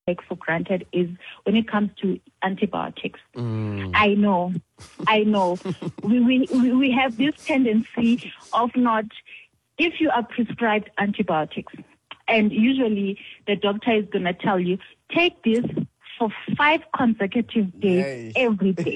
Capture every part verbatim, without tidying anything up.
take for granted is when it comes to antibiotics. Mm. I know, I know. we, we we have this tendency of not, if you are prescribed antibiotics, and usually the doctor is going to tell you, take this for five consecutive days Yay. every day.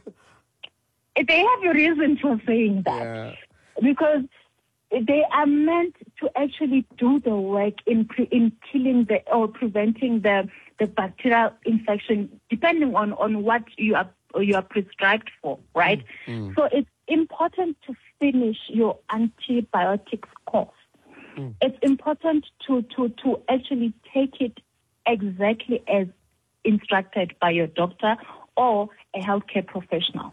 They have a reason for saying that. Yeah. Because they are meant to actually do the work in pre- in killing the or preventing the, the bacterial infection, depending on, on what you are you are prescribed for, right? Mm. So it's important to finish your antibiotics course. Mm. It's important to, to, to actually take it exactly as instructed by your doctor or a healthcare professional.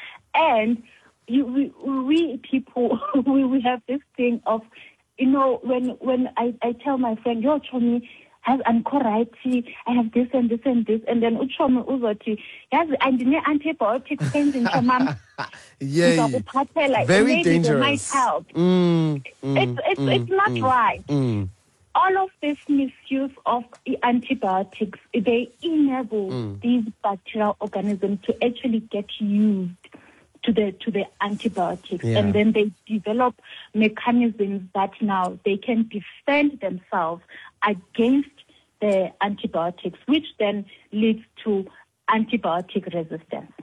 And you, we, we people, we, we have this thing of, you know, when when I, I tell my friend, yo, Chomi, has ancorati, I have this and this and this, and then Uchomi Uzoti, yes, I didn't antibiotics things in your mom. Yeah, very dangerous. Might help. Mm, mm, it's it's mm, it's not mm, right. Mm. All of this misuse of antibiotics, they enable Mm. these bacterial organisms to actually get used to the to the antibiotics, Yeah. and then they develop mechanisms that now they can defend themselves against the antibiotics, which then leads to antibiotic resistance.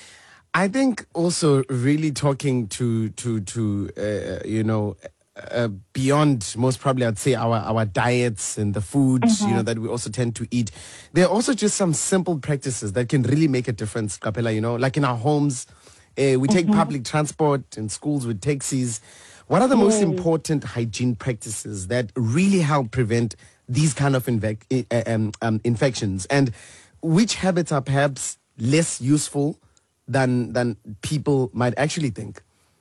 I think also really talking to to to uh, you know uh, beyond most probably I'd say our our diets and the foods Mm-hmm. you know that we also tend to eat. There are also just some simple practices that can really make a difference, Kapela. You know, like in our homes, uh, we take Mm-hmm. public transport, in schools with taxis. What are the most important hygiene practices that really help prevent these kind of inve- uh, um, um, infections, and which habits are perhaps less useful than than people might actually think?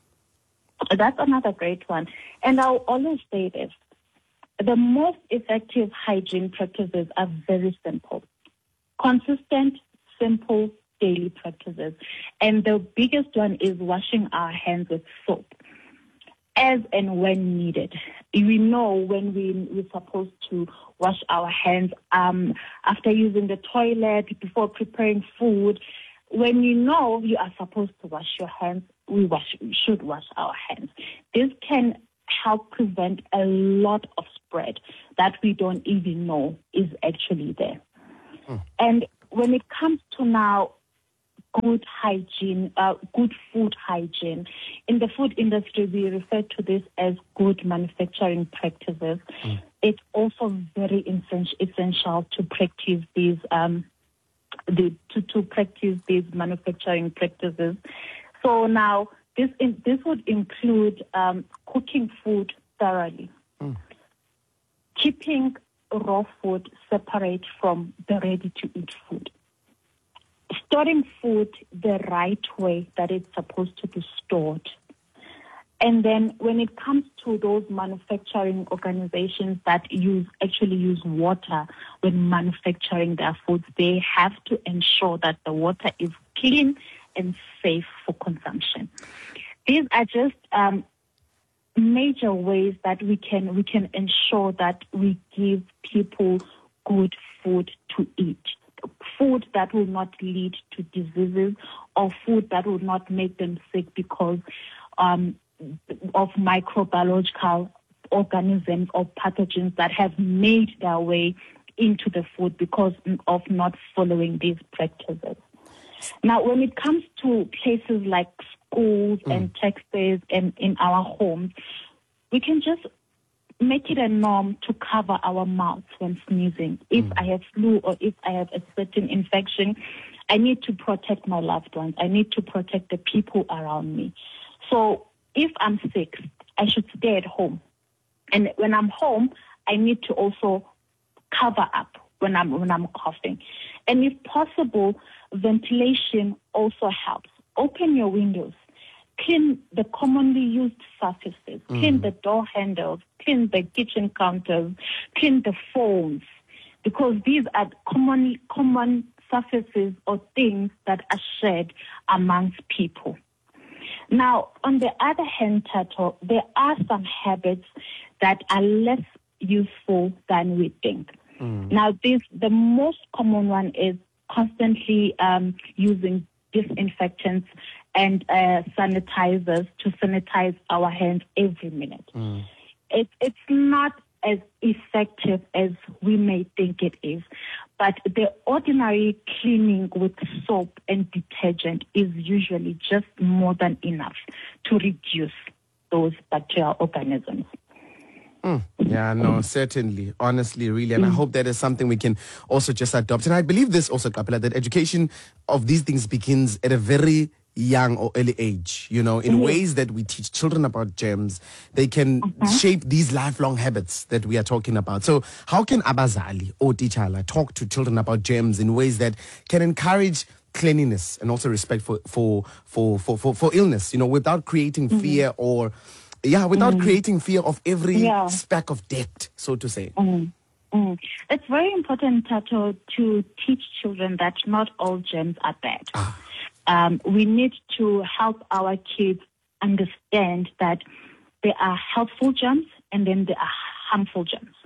That's another great one. And I'll always say this. The most effective hygiene practices are very simple. Consistent, simple, daily practices. And the biggest one is washing our hands with soap as and when needed. We know when we, we're supposed to wash our hands um, after using the toilet, before preparing food. When you know you are supposed to wash your hands, we wash, we should wash our hands. This can help prevent a lot of spread that we don't even know is actually there. Mm. And when it comes to now good hygiene, uh, good food hygiene, in the food industry we refer to this as good manufacturing practices. Mm. It's also very essential to practice these um, The, to, to practice these manufacturing practices. So now this in, this would include um, cooking food thoroughly, mm. keeping raw food separate from the ready-to-eat food, storing food the right way that it's supposed to be stored. And then when it comes to those manufacturing organizations that use actually use water when manufacturing their foods, they have to ensure that the water is clean and safe for consumption. These are just um, major ways that we can we can ensure that we give people good food to eat. Food that will not lead to diseases, or food that will not make them sick because um, of microbiological organisms or pathogens that have made their way into the food because of not following these practices. Now, when it comes to places like schools mm. and taxis and in our homes, we can just make it a norm to cover our mouths when sneezing. If mm. I have flu or if I have a certain infection, I need to protect my loved ones. I need to protect the people around me. So if I'm sick, I should stay at home. And when I'm home, I need to also cover up when I'm when I'm coughing. And if possible, ventilation also helps. Open your windows. Clean the commonly used surfaces. Mm. Clean the door handles. Clean the kitchen counters. Clean the phones. Because these are common, common surfaces or things that are shared amongst people. Now, on the other hand, Tato, there are some habits that are less useful than we think. Mm. Now, this the most common one is constantly um, using disinfectants and uh, sanitizers to sanitize our hands every minute. Mm. It, it's not as effective as we may think it is, but the ordinary cleaning with soap and detergent is usually just more than enough to reduce those bacterial organisms. Mm. Yeah, no, certainly, honestly, really. And mm. I hope that is something we can also just adopt. And I believe this also, Kapela, that education of these things begins at a very young or early age, you know, in mm-hmm. ways that we teach children about germs. They can mm-hmm. shape these lifelong habits that we are talking about. So how can abazali or Tichala talk to children about germs in ways that can encourage cleanliness and also respect for, for, for, for, for, for illness, you know, without creating mm-hmm. fear or... Yeah, without mm. creating fear of every yeah. speck of dirt, so to say. Mm. Mm. It's very important, Tato, to teach children that not all germs are bad. Ah. Um, we need to help our kids understand that there are helpful germs and then there are harmful germs.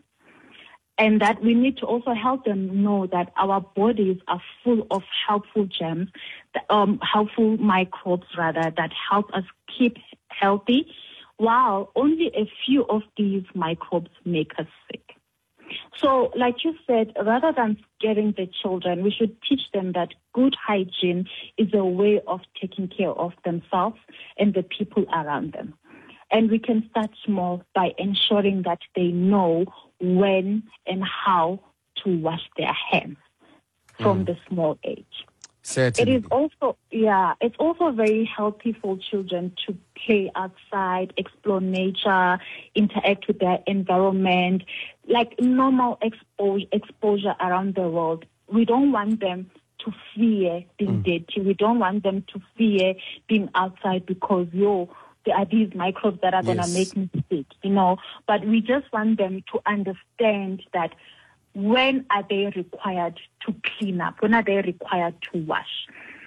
And that we need to also help them know that our bodies are full of helpful germs, um, helpful microbes, rather, that help us keep healthy, while only a few of these microbes make us sick. So, like you said, rather than scaring the children, we should teach them that good hygiene is a way of taking care of themselves and the people around them. And we can start small by ensuring that they know when and how to wash their hands from mm. the small age. Certainly. It is also, yeah, it's also very healthy for children to play outside, explore nature, interact with their environment, like normal expo- exposure around the world. We don't want them to fear being mm. dirty. We don't want them to fear being outside because, yo, there are these microbes that are yes. going to make me sick, you know. But we just want them to understand that when are they required to clean up? When are they required to wash?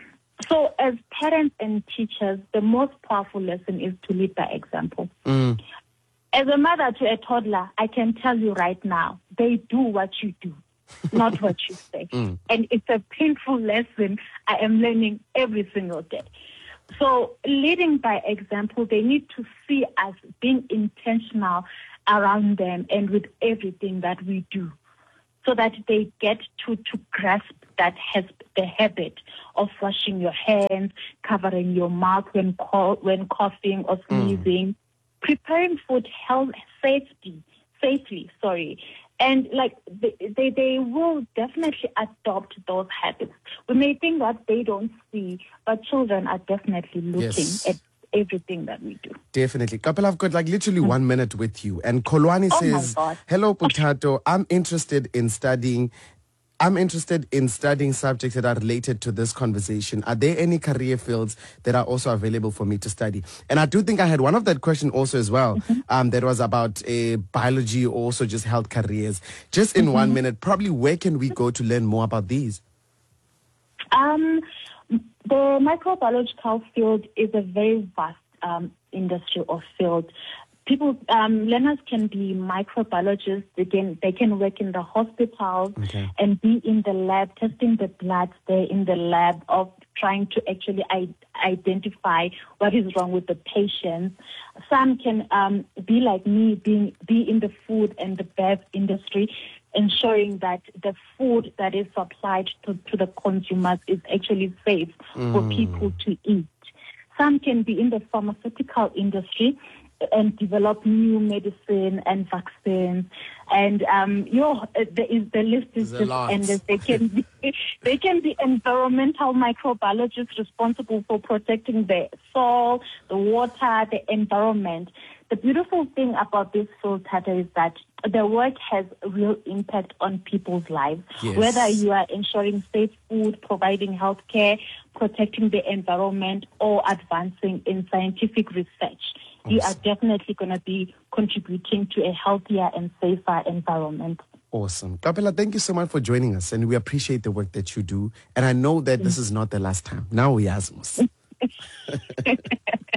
So as parents and teachers, the most powerful lesson is to lead by example. Mm. As a mother to a toddler, I can tell you right now, they do what you do, not what you say. Mm. And it's a painful lesson I am learning every single day. So leading by example, they need to see us being intentional around them and with everything that we do, so that they get to, to grasp that has the habit of washing your hands, covering your mouth when co- when coughing or sneezing, mm. preparing food health safety safely. Sorry, and like they, they they will definitely adopt those habits. We may think that they don't see, but children are definitely looking yes. at everything that we do. Definitely. Couple, I've got like literally mm. one minute with you. And Kolwani oh says, hello, Potato. I'm interested in studying I'm interested in studying subjects that are related to this conversation. Are there any career fields that are also available for me to study? And I do think I had one of that question also as well. Mm-hmm. Um, that was about uh, biology, also just health careers. Just in mm-hmm. one minute, probably where can we go to learn more about these? Um. The microbiological field is a very vast um, industry or field. People, um, learners can be microbiologists. They can they can work in the hospitals okay. and be in the lab, testing the blood there in the lab, of trying to actually I- identify what is wrong with the patient. Some can um, be like me, being be in the food and the bev industry, ensuring that the food that is supplied to, to the consumers is actually safe mm. for people to eat. Some can be in the pharmaceutical industry and develop new medicine and vaccines. And um, you know, the, the list is just endless. They can be they can be environmental microbiologists responsible for protecting the soil, the water, the environment. The beautiful thing about this field, Tata, is that the work has real impact on people's lives. Yes. Whether you are ensuring safe food, providing health care, protecting the environment, or advancing in scientific research, awesome. You are definitely going to be contributing to a healthier and safer environment. Awesome. Kapela, thank you so much for joining us, and we appreciate the work that you do. And I know that this is not the last time. Now we Asmus.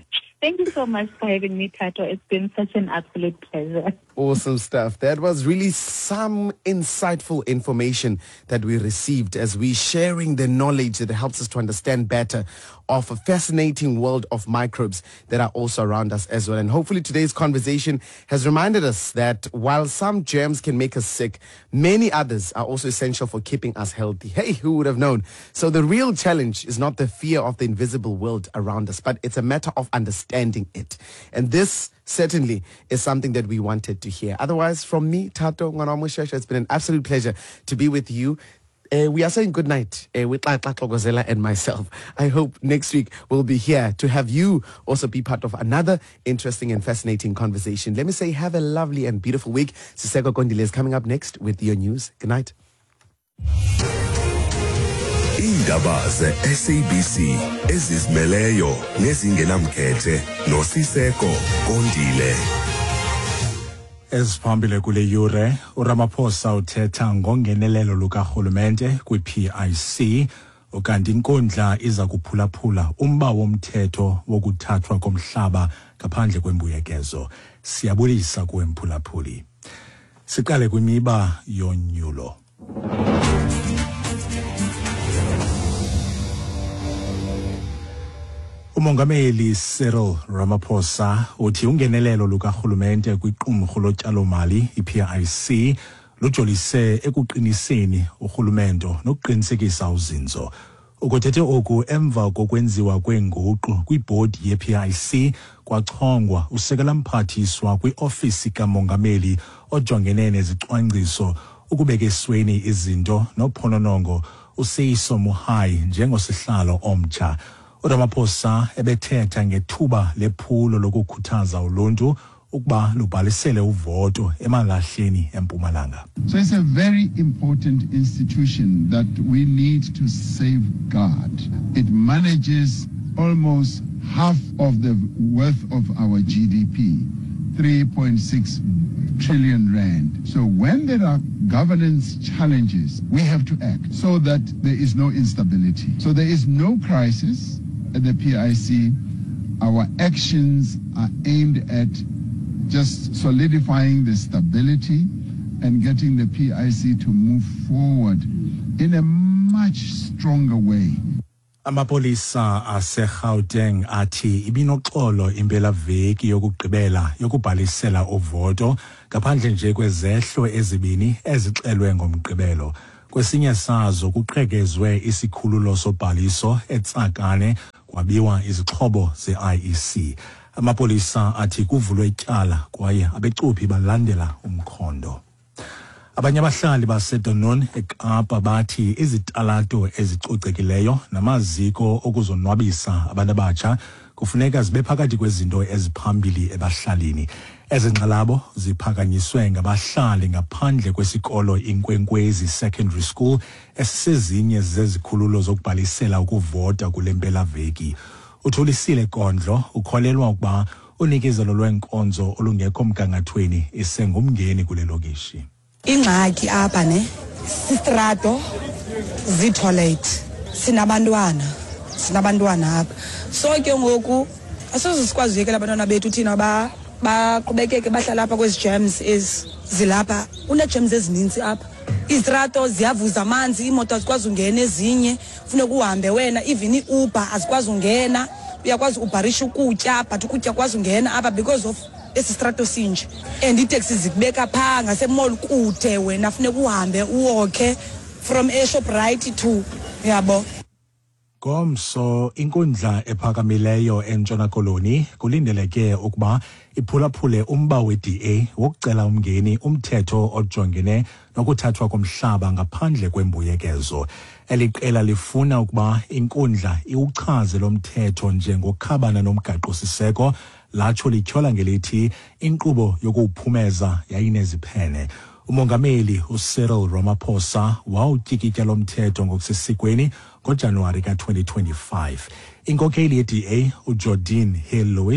Thank you so much for having me, Tato. It's been such an absolute pleasure. Awesome stuff. That was really some insightful information that we received as we sharing the knowledge that helps us to understand better of a fascinating world of microbes that are also around us as well. And hopefully today's conversation has reminded us that while some germs can make us sick, many others are also essential for keeping us healthy. Hey, who would have known? So the real challenge is not the fear of the invisible world around us, but it's a matter of understanding it. And this certainly is something that we wanted to hear. Otherwise, from me, Tato Ngwanamushesha, it's been an absolute pleasure to be with you. Uh, we are saying good night uh, with Tlaqwa and myself. I hope next week we'll be here to have you also be part of another interesting and fascinating conversation. Let me say have a lovely and beautiful week. Siseko Kondile is coming up next with your news. Good night. Indaba ze-S A B C ezizimeleyo nezingenamkhethe noSiseko Kondile. Esiphambile kule yure uRamaphosa uthetha ngongenelelo lukarhulumente kwi-P I C ukanti inkundla iza kuphulaphula umba womthetho wokuthathwa komhlaba ngaphandle kwembuyekezo. Siyabulisa kuwe mphulaphuli. Siqale kwimiba yonyulo. Umongameli Cyril Ramaphosa uthi ungenelelo lukarhulumente kwiqumrhu lotyalo-mali i-P I C lujolise ekuqiniseni urhulumente nokuqinisekisa uzinzo. Ukuthethe oku emva kokwenziwa kwenguqu kwibhodi ye-P I C kwachongwa usekela mphathiswa kwi-ofisi kamongameli ojongene nezicwangciso ukubeka esweni izinto nophononongo uSeyiso Muhai njengosihlalo omtsha. uRamaphosa ebethetha ngethuba lephulo lokukhuthaza uluntu ukuba lubhalisele uvoto eMalahleni eMpumalanga. So it's a very important institution that we need to safeguard. It manages almost half of the worth of our G D P, three point six trillion rand. So when there are governance challenges, we have to act so that there is no instability. So there is no crisis at the P I C. Our actions are aimed at just solidifying the stability and getting the P I C to move forward in a much stronger way. Amapolisa ase-Gauteng athi ibinoxolo impelaveki yokugqibela yokubhalisela uvoto ngaphandle nje kwezehlo ezibini ezixelwe ngomgqibelo. Kwesinye sazo kuqhekezwe isikhululo sobhaliso eTsakane kwabiwa izixhobo ze-I E C. Amapolisa athi kuvulwe ityala kwaye abecuphi balandela umkhondo. Abanye abahlali baseDonon eKapa bathi izitalato ezicocekileyo namaziko okuzonwabisa abantu abatsha kufuneka zibe phakathi kwezinto eziphambili ebahlalini. Ezinxalabo ziphakanyiswe ngabahlali ngaphandle kwesikolo iNkwenkwezi Secondary School esisezinye zezikhululo zokubhalisela ukuvota kule mpelaveki. Uthulisile Kondlo ukholelwa ukuba unikezelo lwenkonzo olungekho mgangathweni isengumngeni kule lokishi. Ingxaki apha ne sistrato zi-toilet sinabantwana sinabantwana apha so ke ngoku asoze sikwazi uyekela abantwana bethu thina ba baqhubekeke bahlala apha kwezi germs ezilapha une-germs ezininzi apha. Izitrato ziyavuza amanzi, imoto azikwazi ungena ezinye, funeka uhambe wena, even i-Uber azikwazi ungena, uyakwazi ubharisha ukutya but ukutya kwazi ungena apha because of esi strato sinje. And itaxi zikubeka phaa ngasemall kude wena funeka uhambe uwokhe from eShoprite to yabo. Ngomso inkundla ephakamileyo eNtshona Koloni kulindeleke ukuba iphulaphule umba we-D A wokucela umngeni umthetho ojongene nokuthathwa komhlaba ngaphandle kwembuyekezo. Eliqela lifuna ukuba inkundla iwuchaze lo mthetho njengokhabana nomgaqo-siseko latsho lityhola ngelithi inkqubo yokuwuphumeza yayineziphene. Umongameli uCyril Ramaphosa wawutyikitya lo mthetho ngokusesikweni ngoJanuwari ka twenty twenty-five. Inkokheli ye-D A uJordine Hill Lewis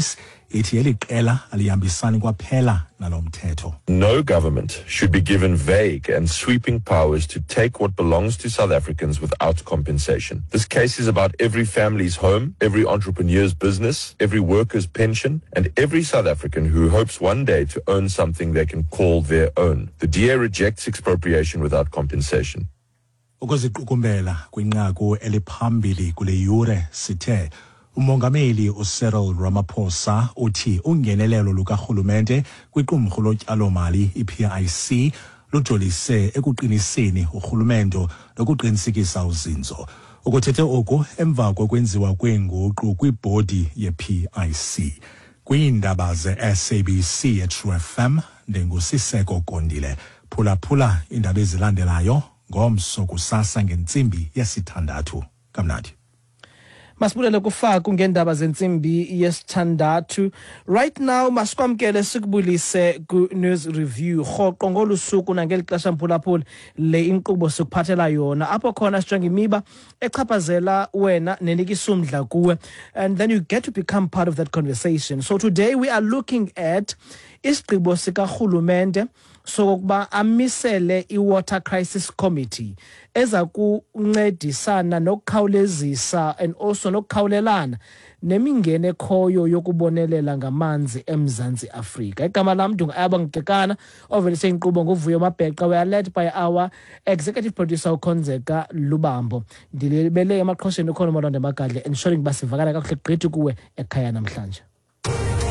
ithi eli qela alihambisani kwaphela nalo mthetho. No government should be given vague and sweeping powers to take what belongs to South Africans without compensation. This case is about every family's home, every entrepreneur's business, every worker's pension, and every South African who hopes one day to own something they can call their own. The D A rejects expropriation without compensation. Ukuziqukumbela kwinqaku eliphambili kule yure sithe umongameli uCyril Ramaphosa uthi ungenelelo lukarhulumente kwiqumrhu lotyalo-mali i-P I C lujolise ekuqiniseni urhulumente nokuqinisekisa uzinzo. Ukuthethe oku emva kokwenziwa kwenguqu kwibhodi ye-P I C. Kwiindaba ze-S A B C e-True F M ndingusiseko Kondile. Phulaphula indaba ezilandelayo ngomso kusasa ngentsimbi yesithandathu. Kamnandi. Masibulele kufaku ngendaba zentsimbi yesithandathu. Right now masikwamkele sikubulise ku News Review rhoqo ngolusuku nangeli xesha mphulaphula le inkqubo sikuphathela yona apho khona sijonga imiba echaphazela wena nenikisumdla kuwe, and then you get to become part of that conversation. So today we are looking at isigqibo sikarhulumente sokuba amisele i-Water Crisis Committee eza kuncedisana nokukhawulezisa and also nokukhawulelana nemingene ekhoyo yokubonelela ngamanzi eMzantsi Afrika. Igama lam ndungayaba ngigekana ovelise inkqubo nguVuyo Mabheqa. We are led by our executive producer uKonzeka Lubambo. Ndilibele emaqhosheni ukhona uMolonde Magadle ensuring uba sivakala kakuhle gqithi kuwe ekhaya namhlanje.